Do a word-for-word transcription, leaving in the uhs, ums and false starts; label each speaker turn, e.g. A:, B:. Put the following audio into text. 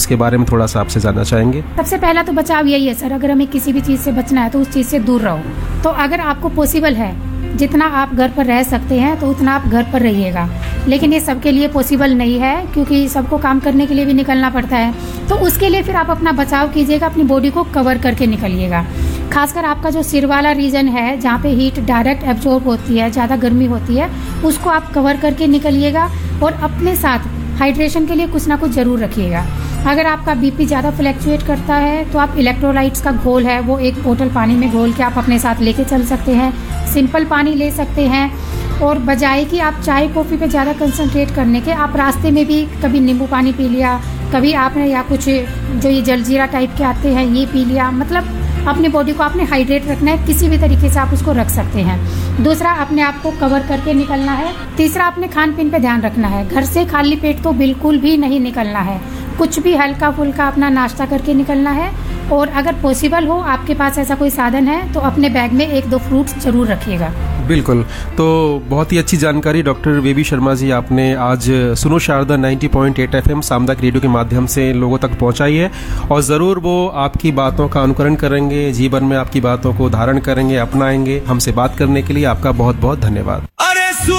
A: इसके बारे में थोड़ा सा आपसे जानना चाहेंगे।
B: सबसे पहला तो बचाव यही है सर, अगर हमें किसी भी चीज़ से बचना है तो उस चीज़ से दूर रहो। तो अगर आपको पॉसिबल है, जितना आप घर पर रह सकते हैं तो उतना आप घर पर रहिएगा, लेकिन ये सबके लिए पॉसिबल नहीं है क्योंकि सबको काम करने के लिए भी निकलना पड़ता है। तो उसके लिए फिर आप अपना बचाव कीजिएगा, अपनी बॉडी को कवर करके निकलिएगा। खासकर आपका जो सिर वाला रीजन है जहाँ पे हीट डायरेक्ट एब्जॉर्ब होती है, ज़्यादा गर्मी होती है, उसको आप कवर करके निकलिएगा। और अपने साथ हाइड्रेशन के लिए कुछ ना कुछ ज़रूर रखिएगा। अगर आपका बीपी ज़्यादा फ्लैक्चुएट करता है तो आप इलेक्ट्रोलाइट्स का घोल है वो एक बोतल पानी में घोल के आप अपने साथ लेके चल सकते हैं। सिंपल पानी ले सकते हैं। और बजाय कि आप चाय कॉफ़ी पे ज़्यादा कंसंट्रेट करने के, आप रास्ते में भी कभी नींबू पानी पी लिया, कभी आपने या कुछ जो ये जलजीरा टाइप के आते हैं ये पी लिया। मतलब अपनी बॉडी को आपने हाइड्रेट रखना है, किसी भी तरीके से आप उसको रख सकते हैं। दूसरा, अपने आप को कवर करके निकलना है। तीसरा, अपने खान पीन पे ध्यान रखना है। घर से खाली पेट तो बिल्कुल भी नहीं निकलना है, कुछ भी हल्का फुल्का अपना नाश्ता करके निकलना है। और अगर पॉसिबल हो, आपके पास ऐसा कोई साधन है तो अपने बैग में एक दो फ्रूट्स जरूर रखिएगा।
A: बिल्कुल। तो बहुत ही अच्छी जानकारी डॉक्टर बेबी शर्मा जी आपने आज सुनो शारदा नब्बे पॉइंट आठ एफएम सामुदायिक रेडियो के माध्यम से लोगों तक पहुंचाई है, और ज़रूर वो आपकी बातों का अनुकरण करेंगे, जीवन में आपकी बातों को धारण करेंगे, अपनाएंगे। हमसे बात करने के लिए आपका बहुत बहुत धन्यवाद।